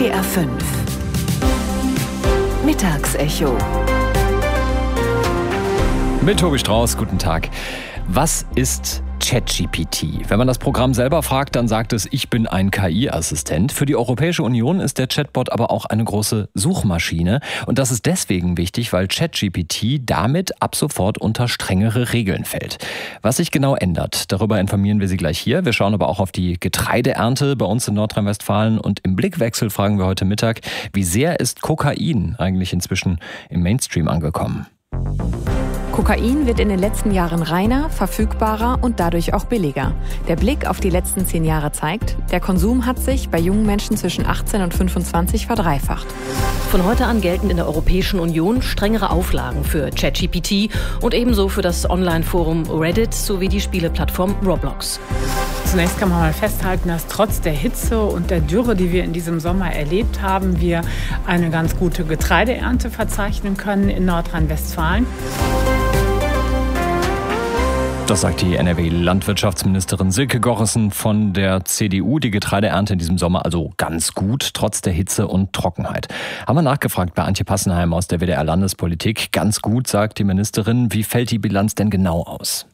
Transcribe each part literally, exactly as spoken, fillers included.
W D R fünf Mittagsecho mit Tobi Strauß, guten Tag. Was ist ChatGPT? Wenn man das Programm selber fragt, dann sagt es, ich bin ein K I-Assistent. Für die Europäische Union ist der Chatbot aber auch eine große Suchmaschine. Und das ist deswegen wichtig, weil ChatGPT damit ab sofort unter strengere Regeln fällt. Was sich genau ändert, darüber informieren wir Sie gleich hier. Wir schauen aber auch auf die Getreideernte bei uns in Nordrhein-Westfalen. Und im Blickwechsel fragen wir heute Mittag, wie sehr ist Kokain eigentlich inzwischen im Mainstream angekommen? Kokain wird in den letzten Jahren reiner, verfügbarer und dadurch auch billiger. Der Blick auf die letzten zehn Jahre zeigt, der Konsum hat sich bei jungen Menschen zwischen achtzehn und fünfundzwanzig verdreifacht. Von heute an gelten in der Europäischen Union strengere Auflagen für ChatGPT und ebenso für das Online-Forum Reddit sowie die Spieleplattform Roblox. Zunächst kann man mal festhalten, dass trotz der Hitze und der Dürre, die wir in diesem Sommer erlebt haben, wir eine ganz gute Getreideernte verzeichnen können in Nordrhein-Westfalen. Das sagt die N R W-Landwirtschaftsministerin Silke Gorissen von der C D U. Die Getreideernte in diesem Sommer also ganz gut, trotz der Hitze und Trockenheit. Haben wir nachgefragt bei Antje Passenheim aus der W D R-Landespolitik. Ganz gut, sagt die Ministerin. Wie fällt die Bilanz denn genau aus?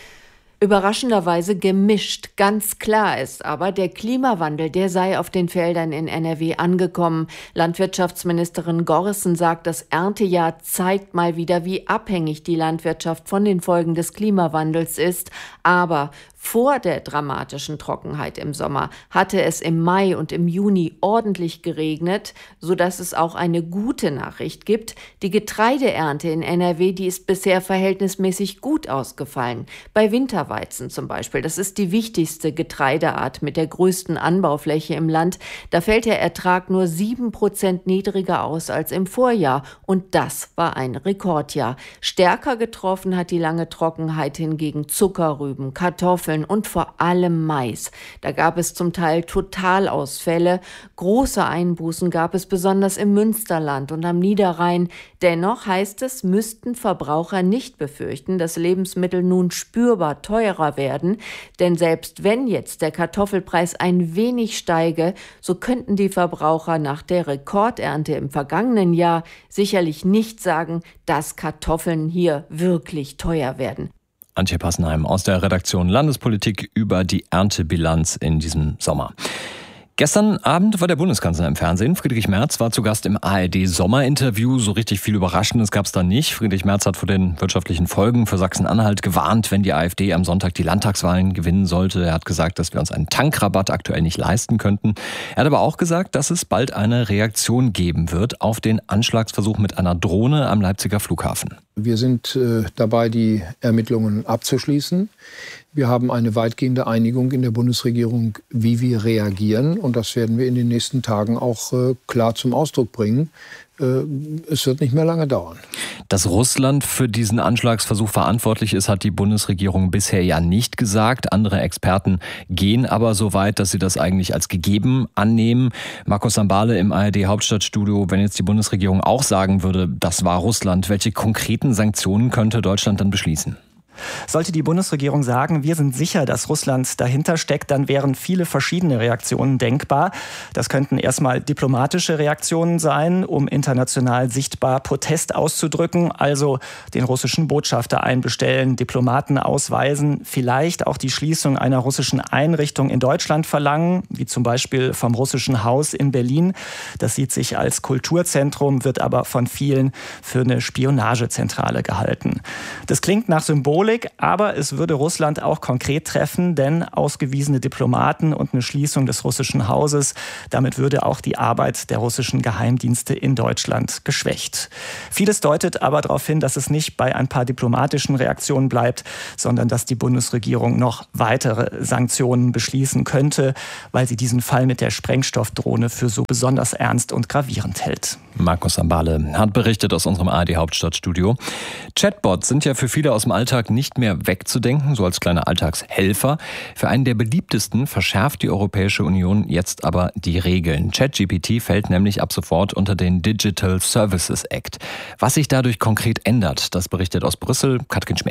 Überraschenderweise gemischt. Ganz klar ist aber, der Klimawandel, der sei auf den Feldern in N R W angekommen. Landwirtschaftsministerin Gorissen sagt, das Erntejahr zeigt mal wieder, wie abhängig die Landwirtschaft von den Folgen des Klimawandels ist. Aber vor der dramatischen Trockenheit im Sommer hatte es im Mai und im Juni ordentlich geregnet, sodass es auch eine gute Nachricht gibt. Die Getreideernte in N R W, die ist bisher verhältnismäßig gut ausgefallen. Bei Winterweizen zum Beispiel, das ist die wichtigste Getreideart mit der größten Anbaufläche im Land. Da fällt der Ertrag nur sieben Prozent niedriger aus als im Vorjahr. Und das war ein Rekordjahr. Stärker getroffen hat die lange Trockenheit hingegen Zuckerrüben, Kartoffeln und vor allem Mais. Da gab es zum Teil Totalausfälle. Große Einbußen gab es besonders im Münsterland und am Niederrhein. Dennoch heißt es, müssten Verbraucher nicht befürchten, dass Lebensmittel nun spürbar teurer werden. Denn selbst wenn jetzt der Kartoffelpreis ein wenig steige, so könnten die Verbraucher nach der Rekordernte im vergangenen Jahr sicherlich nicht sagen, dass Kartoffeln hier wirklich teuer werden. Antje Passenheim aus der Redaktion Landespolitik über die Erntebilanz in diesem Sommer. Gestern Abend war der Bundeskanzler im Fernsehen. Friedrich Merz war zu Gast im A R D-Sommerinterview. So richtig viel Überraschendes gab es da nicht. Friedrich Merz hat vor den wirtschaftlichen Folgen für Sachsen-Anhalt gewarnt, wenn die AfD am Sonntag die Landtagswahlen gewinnen sollte. Er hat gesagt, dass wir uns einen Tankrabatt aktuell nicht leisten könnten. Er hat aber auch gesagt, dass es bald eine Reaktion geben wird auf den Anschlagsversuch mit einer Drohne am Leipziger Flughafen. Wir sind äh, dabei, die Ermittlungen abzuschließen. Wir haben eine weitgehende Einigung in der Bundesregierung, wie wir reagieren. Und das werden wir in den nächsten Tagen auch äh, klar zum Ausdruck bringen. Äh, es wird nicht mehr lange dauern. Dass Russland für diesen Anschlagsversuch verantwortlich ist, hat die Bundesregierung bisher ja nicht gesagt. Andere Experten gehen aber so weit, dass sie das eigentlich als gegeben annehmen. Markus Sambale im A R D-Hauptstadtstudio, wenn jetzt die Bundesregierung auch sagen würde, das war Russland, welche konkreten Sanktionen könnte Deutschland dann beschließen? Sollte die Bundesregierung sagen, wir sind sicher, dass Russland dahinter steckt, dann wären viele verschiedene Reaktionen denkbar. Das könnten erstmal diplomatische Reaktionen sein, um international sichtbar Protest auszudrücken, also den russischen Botschafter einbestellen, Diplomaten ausweisen, vielleicht auch die Schließung einer russischen Einrichtung in Deutschland verlangen, wie zum Beispiel vom Russischen Haus in Berlin. Das sieht sich als Kulturzentrum, wird aber von vielen für eine Spionagezentrale gehalten. Das klingt nach Symbol, aber es würde Russland auch konkret treffen, denn ausgewiesene Diplomaten und eine Schließung des russischen Hauses, damit würde auch die Arbeit der russischen Geheimdienste in Deutschland geschwächt. Vieles deutet aber darauf hin, dass es nicht bei ein paar diplomatischen Reaktionen bleibt, sondern dass die Bundesregierung noch weitere Sanktionen beschließen könnte, weil sie diesen Fall mit der Sprengstoffdrohne für so besonders ernst und gravierend hält. Markus Sambale hat berichtet aus unserem A R D-Hauptstadtstudio. Chatbots sind ja für viele aus dem Alltag nicht mehr wegzudenken, so als kleine Alltagshelfer. Für einen der beliebtesten verschärft die Europäische Union jetzt aber die Regeln. ChatGPT fällt nämlich ab sofort unter den Digital Services Act. Was sich dadurch konkret ändert, das berichtet aus Brüssel Katrin Schmidt.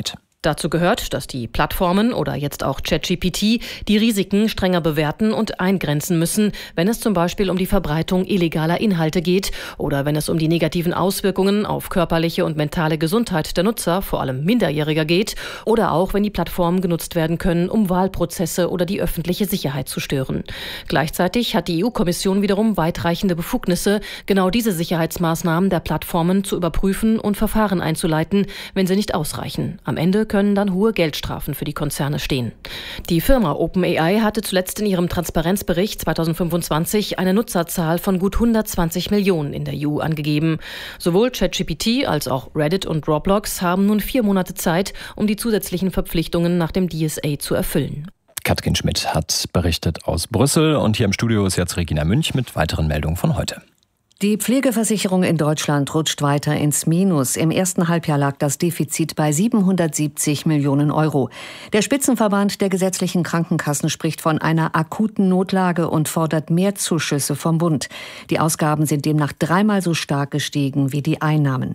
Dazu gehört, dass die Plattformen oder jetzt auch ChatGPT die Risiken strenger bewerten und eingrenzen müssen, wenn es zum Beispiel um die Verbreitung illegaler Inhalte geht oder wenn es um die negativen Auswirkungen auf körperliche und mentale Gesundheit der Nutzer, vor allem Minderjähriger, geht oder auch, wenn die Plattformen genutzt werden können, um Wahlprozesse oder die öffentliche Sicherheit zu stören. Gleichzeitig hat die E U-Kommission wiederum weitreichende Befugnisse, genau diese Sicherheitsmaßnahmen der Plattformen zu überprüfen und Verfahren einzuleiten, wenn sie nicht ausreichen. Am Ende können dann hohe Geldstrafen für die Konzerne stehen. Die Firma OpenAI hatte zuletzt in ihrem Transparenzbericht zweitausendfünfundzwanzig eine Nutzerzahl von gut hundertzwanzig Millionen in der E U angegeben. Sowohl ChatGPT als auch Reddit und Roblox haben nun vier Monate Zeit, um die zusätzlichen Verpflichtungen nach dem D S A zu erfüllen. Katrin Schmidt hat berichtet aus Brüssel und hier im Studio ist jetzt Regina Münch mit weiteren Meldungen von heute. Die Pflegeversicherung in Deutschland rutscht weiter ins Minus. Im ersten Halbjahr lag das Defizit bei siebenhundertsiebzig Millionen Euro. Der Spitzenverband der gesetzlichen Krankenkassen spricht von einer akuten Notlage und fordert mehr Zuschüsse vom Bund. Die Ausgaben sind demnach dreimal so stark gestiegen wie die Einnahmen.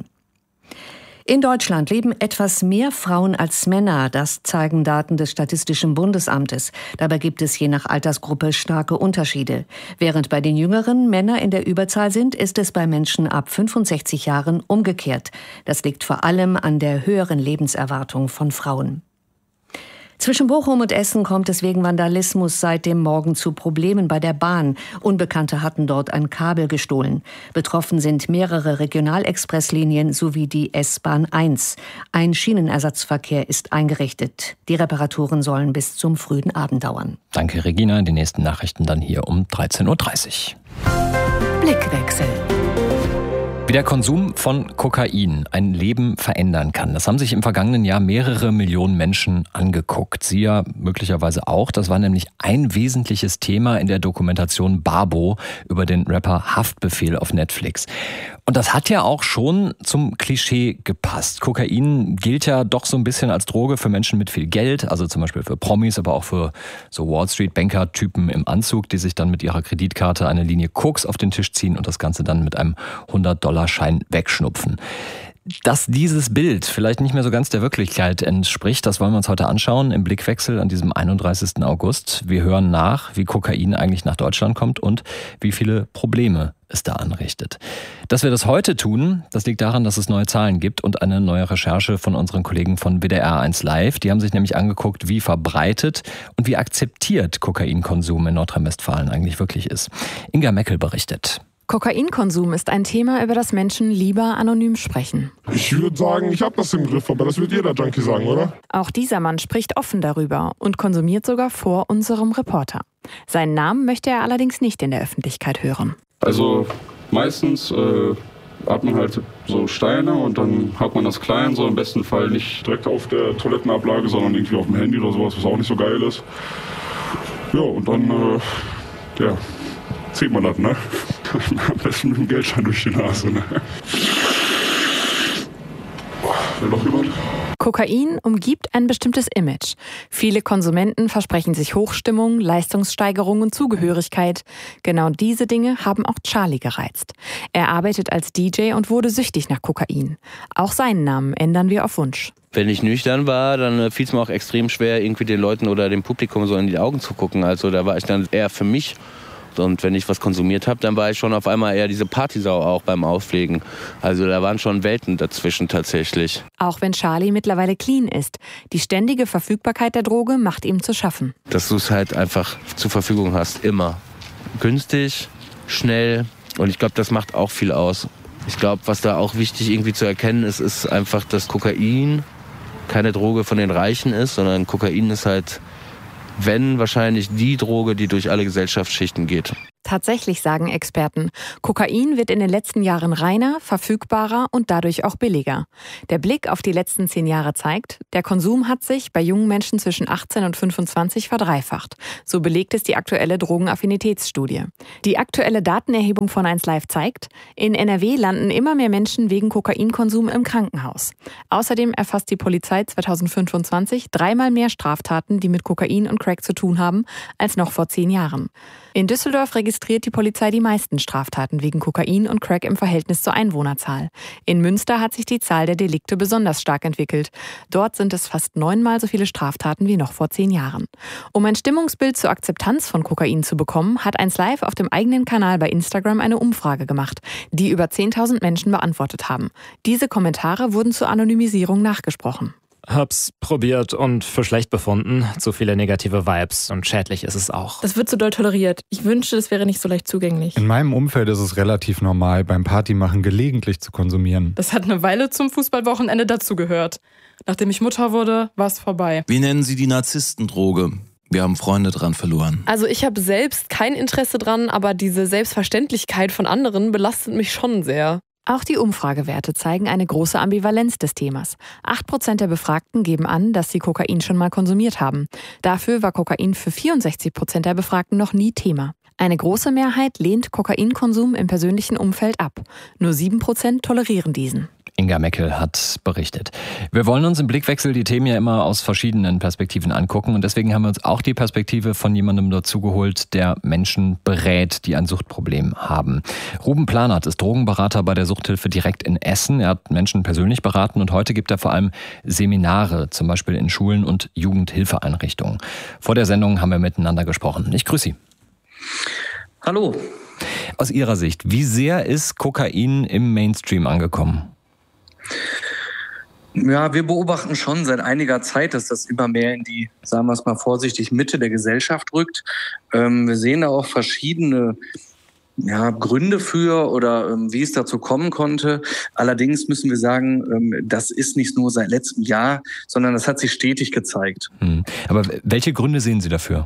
In Deutschland leben etwas mehr Frauen als Männer. Das zeigen Daten des Statistischen Bundesamtes. Dabei gibt es je nach Altersgruppe starke Unterschiede. Während bei den Jüngeren Männer in der Überzahl sind, ist es bei Menschen ab fünfundsechzig Jahren umgekehrt. Das liegt vor allem an der höheren Lebenserwartung von Frauen. Zwischen Bochum und Essen kommt es wegen Vandalismus seit dem Morgen zu Problemen bei der Bahn. Unbekannte hatten dort ein Kabel gestohlen. Betroffen sind mehrere Regionalexpresslinien sowie die S-Bahn eins. Ein Schienenersatzverkehr ist eingerichtet. Die Reparaturen sollen bis zum frühen Abend dauern. Danke, Regina. Die nächsten Nachrichten dann hier um dreizehn Uhr dreißig. Blickwechsel. Wie der Konsum von Kokain ein Leben verändern kann, das haben sich im vergangenen Jahr mehrere Millionen Menschen angeguckt. Sie ja möglicherweise auch. Das war nämlich ein wesentliches Thema in der Dokumentation Babo über den Rapper Haftbefehl auf Netflix. Und das hat ja auch schon zum Klischee gepasst. Kokain gilt ja doch so ein bisschen als Droge für Menschen mit viel Geld, also zum Beispiel für Promis, aber auch für so Wall-Street-Banker-Typen im Anzug, die sich dann mit ihrer Kreditkarte eine Linie Koks auf den Tisch ziehen und das Ganze dann mit einem hundert-Dollar-Schein wegschnupfen. Dass dieses Bild vielleicht nicht mehr so ganz der Wirklichkeit entspricht, das wollen wir uns heute anschauen im Blickwechsel an diesem einunddreißigsten August. Wir hören nach, wie Kokain eigentlich nach Deutschland kommt und wie viele Probleme es da anrichtet. Dass wir das heute tun, das liegt daran, dass es neue Zahlen gibt und eine neue Recherche von unseren Kollegen von W D R eins Live. Die haben sich nämlich angeguckt, wie verbreitet und wie akzeptiert Kokainkonsum in Nordrhein-Westfalen eigentlich wirklich ist. Inga Meckel berichtet. Kokainkonsum ist ein Thema, über das Menschen lieber anonym sprechen. Ich würde sagen, ich habe das im Griff, aber das wird jeder Junkie sagen, oder? Auch dieser Mann spricht offen darüber und konsumiert sogar vor unserem Reporter. Seinen Namen möchte er allerdings nicht in der Öffentlichkeit hören. Also meistens äh, hat man halt so Steine und dann hat man das klein, so im besten Fall nicht direkt auf der Toilettenablage, sondern irgendwie auf dem Handy oder sowas, was auch nicht so geil ist. Ja, und dann, äh, ja, zählt man das, ne? Am besten mit dem Geldschein durch die Nase, ne? Will noch jemand? Kokain umgibt ein bestimmtes Image. Viele Konsumenten versprechen sich Hochstimmung, Leistungssteigerung und Zugehörigkeit. Genau diese Dinge haben auch Charlie gereizt. Er arbeitet als D J und wurde süchtig nach Kokain. Auch seinen Namen ändern wir auf Wunsch. Wenn ich nüchtern war, dann fiel es mir auch extrem schwer, irgendwie den Leuten oder dem Publikum so in die Augen zu gucken. Also da war ich dann eher für mich. Und wenn ich was konsumiert habe, dann war ich schon auf einmal eher diese Partysau auch beim Auflegen. Also da waren schon Welten dazwischen tatsächlich. Auch wenn Charlie mittlerweile clean ist. Die ständige Verfügbarkeit der Droge macht ihm zu schaffen. Dass du es halt einfach zur Verfügung hast, immer. Günstig, schnell und ich glaube, das macht auch viel aus. Ich glaube, was da auch wichtig irgendwie zu erkennen ist, ist einfach, dass Kokain keine Droge von den Reichen ist, sondern Kokain ist halt, wenn wahrscheinlich die Droge, die durch alle Gesellschaftsschichten geht. Tatsächlich sagen Experten, Kokain wird in den letzten Jahren reiner, verfügbarer und dadurch auch billiger. Der Blick auf die letzten zehn Jahre zeigt, der Konsum hat sich bei jungen Menschen zwischen achtzehn und fünfundzwanzig verdreifacht. So belegt es die aktuelle Drogenaffinitätsstudie. Die aktuelle Datenerhebung von eins Live zeigt, in N R W landen immer mehr Menschen wegen Kokainkonsum im Krankenhaus. Außerdem erfasst die Polizei zweitausendfünfundzwanzig dreimal mehr Straftaten, die mit Kokain und Crack zu tun haben, als noch vor zehn Jahren. In Düsseldorf registriert registriert die Polizei die meisten Straftaten wegen Kokain und Crack im Verhältnis zur Einwohnerzahl. In Münster hat sich die Zahl der Delikte besonders stark entwickelt. Dort sind es fast neunmal so viele Straftaten wie noch vor zehn Jahren. Um ein Stimmungsbild zur Akzeptanz von Kokain zu bekommen, hat eins Live auf dem eigenen Kanal bei Instagram eine Umfrage gemacht, die über zehntausend Menschen beantwortet haben. Diese Kommentare wurden zur Anonymisierung nachgesprochen. Hab's probiert und für schlecht befunden. Zu viele negative Vibes und schädlich ist es auch. Das wird so doll toleriert. Ich wünschte, es wäre nicht so leicht zugänglich. In meinem Umfeld ist es relativ normal, beim Partymachen gelegentlich zu konsumieren. Das hat eine Weile zum Fußballwochenende dazugehört. Nachdem ich Mutter wurde, war es vorbei. Wir nennen sie die Narzisstendroge. Wir haben Freunde dran verloren. Also ich habe selbst kein Interesse dran, aber diese Selbstverständlichkeit von anderen belastet mich schon sehr. Auch die Umfragewerte zeigen eine große Ambivalenz des Themas. Acht Prozent der Befragten geben an, dass sie Kokain schon mal konsumiert haben. Dafür war Kokain für vierundsechzig Prozent der Befragten noch nie Thema. Eine große Mehrheit lehnt Kokainkonsum im persönlichen Umfeld ab. Nur sieben Prozent tolerieren diesen. Inga Meckel hat berichtet. Wir wollen uns im Blickwechsel die Themen ja immer aus verschiedenen Perspektiven angucken und deswegen haben wir uns auch die Perspektive von jemandem dazugeholt, der Menschen berät, die ein Suchtproblem haben. Ruben Planert ist Drogenberater bei der Suchthilfe direkt in Essen. Er hat Menschen persönlich beraten und heute gibt er vor allem Seminare, zum Beispiel in Schulen und Jugendhilfeeinrichtungen. Vor der Sendung haben wir miteinander gesprochen. Ich grüße Sie. Hallo. Aus Ihrer Sicht, wie sehr ist Kokain im Mainstream angekommen? Ja, wir beobachten schon seit einiger Zeit, dass das immer mehr in die, sagen wir es mal vorsichtig, Mitte der Gesellschaft rückt. Ähm, wir sehen da auch verschiedene ja, Gründe für oder ähm, wie es dazu kommen konnte. Allerdings müssen wir sagen, ähm, das ist nicht nur seit letztem Jahr, sondern das hat sich stetig gezeigt. Hm. Aber welche Gründe sehen Sie dafür?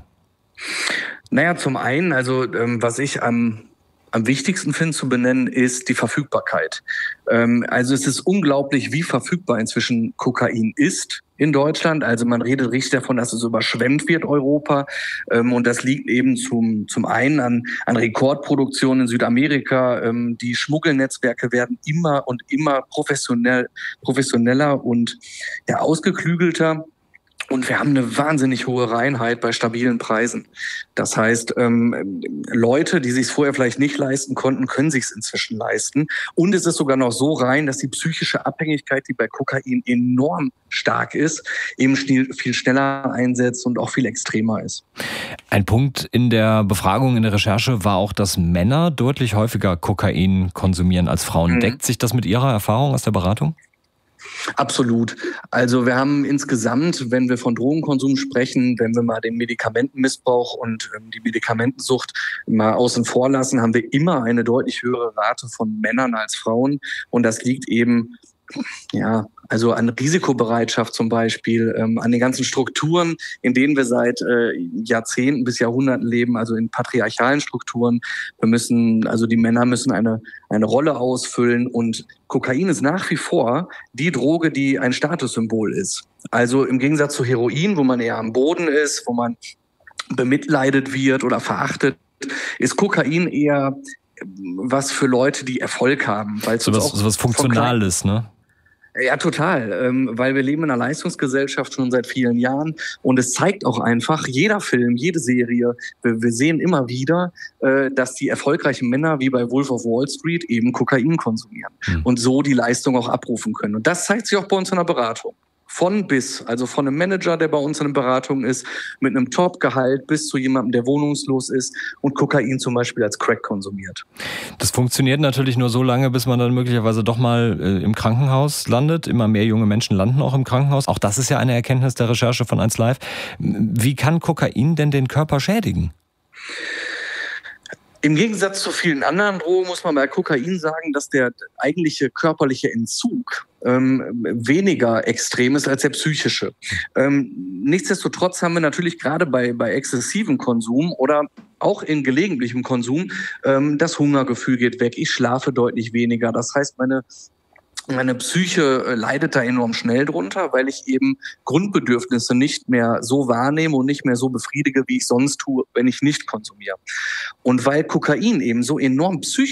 Naja, zum einen, also ähm, was ich am Am wichtigsten finde zu benennen, ist die Verfügbarkeit. Ähm, also es ist unglaublich, wie verfügbar inzwischen Kokain ist in Deutschland. Also man redet richtig davon, dass es überschwemmt wird, Europa. Ähm, und das liegt eben zum, zum einen an, an Rekordproduktionen in Südamerika. Ähm, die Schmuggelnetzwerke werden immer und immer professionell, professioneller und ja, ausgeklügelter. Und wir haben eine wahnsinnig hohe Reinheit bei stabilen Preisen. Das heißt, ähm, Leute, die sich es vorher vielleicht nicht leisten konnten, können sich es inzwischen leisten. Und es ist sogar noch so rein, dass die psychische Abhängigkeit, die bei Kokain enorm stark ist, eben viel, viel schneller einsetzt und auch viel extremer ist. Ein Punkt in der Befragung, in der Recherche war auch, dass Männer deutlich häufiger Kokain konsumieren als Frauen. Mhm. Deckt sich das mit Ihrer Erfahrung aus der Beratung? Absolut. Also wir haben insgesamt, wenn wir von Drogenkonsum sprechen, wenn wir mal den Medikamentenmissbrauch und ähm, die Medikamentensucht mal außen vor lassen, haben wir immer eine deutlich höhere Rate von Männern als Frauen. Und das liegt eben ja, also an Risikobereitschaft zum Beispiel, ähm, an den ganzen Strukturen, in denen wir seit äh, Jahrzehnten bis Jahrhunderten leben, also in patriarchalen Strukturen. Wir müssen, also die Männer müssen eine, eine Rolle ausfüllen und Kokain ist nach wie vor die Droge, die ein Statussymbol ist. Also im Gegensatz zu Heroin, wo man eher am Boden ist, wo man bemitleidet wird oder verachtet, ist Kokain eher was für Leute, die Erfolg haben. So was, so was Funktionales, ne? Ja, total, ähm, weil wir leben in einer Leistungsgesellschaft schon seit vielen Jahren und es zeigt auch einfach, jeder Film, jede Serie, wir, wir sehen immer wieder, äh, dass die erfolgreichen Männer wie bei Wolf of Wall Street eben Kokain konsumieren mhm. und so die Leistung auch abrufen können. Und das zeigt sich auch bei uns in der Beratung. Von bis, also von einem Manager, der bei uns in der Beratung ist, mit einem Top-Gehalt bis zu jemandem, der wohnungslos ist und Kokain zum Beispiel als Crack konsumiert. Das funktioniert natürlich nur so lange, bis man dann möglicherweise doch mal äh, im Krankenhaus landet. Immer mehr junge Menschen landen auch im Krankenhaus. Auch das ist ja eine Erkenntnis der Recherche von eins Live. Wie kann Kokain denn den Körper schädigen? Im Gegensatz zu vielen anderen Drogen muss man bei Kokain sagen, dass der eigentliche körperliche Entzug ähm, weniger extrem ist als der psychische. Ähm, nichtsdestotrotz haben wir natürlich gerade bei, bei exzessivem Konsum oder auch in gelegentlichem Konsum ähm, das Hungergefühl geht weg. Ich schlafe deutlich weniger. Das heißt, meine Meine Psyche leidet da enorm schnell drunter, weil ich eben Grundbedürfnisse nicht mehr so wahrnehme und nicht mehr so befriedige, wie ich sonst tue, wenn ich nicht konsumiere. Und weil Kokain eben so enorm psychisch